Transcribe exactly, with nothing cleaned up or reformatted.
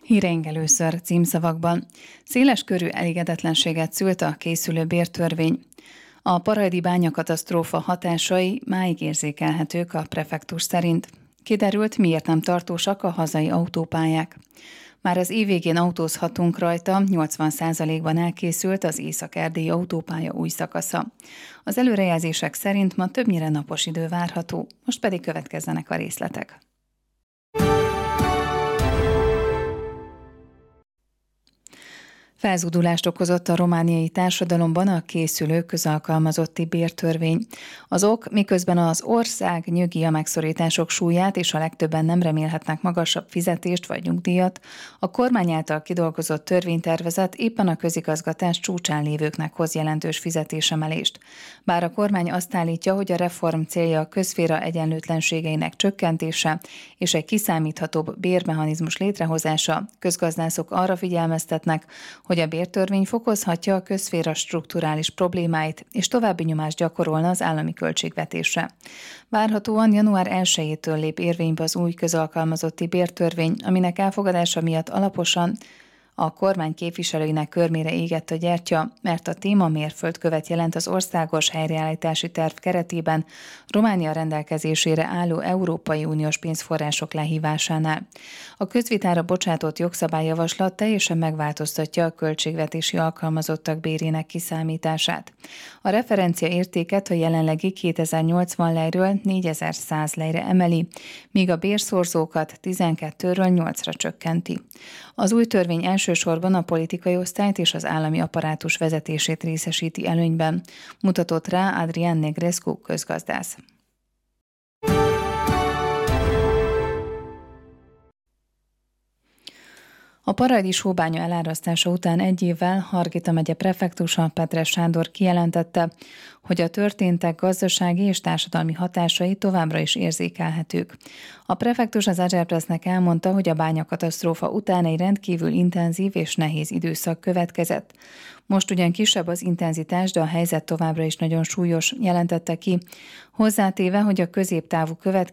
Híreink először címszavakban. Széles körű elégedetlenséget szült a készülő bértörvény. A paraidi bányakatasztrófa hatásai máig érzékelhetők a prefektus szerint. Kiderült, miért nem tartósak a hazai autópályák. Már az év végén autózhatunk rajta, nyolcvan százalékban elkészült az észak-erdélyi autópálya új szakasza. Az előrejelzések szerint ma többnyire napos idő várható, most pedig következzenek a részletek. Felzúdulást okozott a romániai társadalomban a készülő közalkalmazotti bértörvény. Az ok, miközben az ország nyögi a megszorítások súlyát, és a legtöbben nem remélhetnek magasabb fizetést vagy nyugdíjat, a kormány által kidolgozott törvénytervezet éppen a közigazgatás csúcsán lévőknek hoz jelentős fizetésemelést. Bár a kormány azt állítja, hogy a reform célja a közszféra egyenlőtlenségeinek csökkentése és egy kiszámíthatóbb bérmechanizmus létrehozása, közgazdászok arra figyelmeztetnek, hogy a bértörvény fokozhatja a közszféra strukturális problémáit, és további nyomást gyakorolna az állami költségvetésre. Várhatóan január elsejétől lép érvénybe az új közalkalmazotti bértörvény, aminek elfogadása miatt alaposan a kormány képviselőinek körmére égett a gyertya, mert a téma mérföldkövet jelent az országos helyreállítási terv keretében Románia rendelkezésére álló Európai Uniós pénzforrások lehívásánál. A közvitára bocsátott jogszabályjavaslat teljesen megváltoztatja a költségvetési alkalmazottak bérének kiszámítását. A referencia értéket a jelenlegi kétezer-nyolcvan lejről négyezer-száz lejre emeli, míg a bérszorzókat tizenkettőről nyolcra csökkenti. Az új törvény elsősorban a politikai osztályt és az állami apparátus vezetését részesíti előnyben, mutatott rá Adrian Negrescu közgazdász. A paraidi sóbánya elárasztása után egy évvel Hargita megye prefektusa Petres Sándor kijelentette, hogy a történtek gazdasági és társadalmi hatásai továbbra is érzékelhetők. A prefektus az Agerpressnek elmondta, hogy a bányakatasztrófa után egy rendkívül intenzív és nehéz időszak következett. Most ugyan kisebb az intenzitás, de a helyzet továbbra is nagyon súlyos, jelentette ki, hozzátéve, hogy a középtávú következmények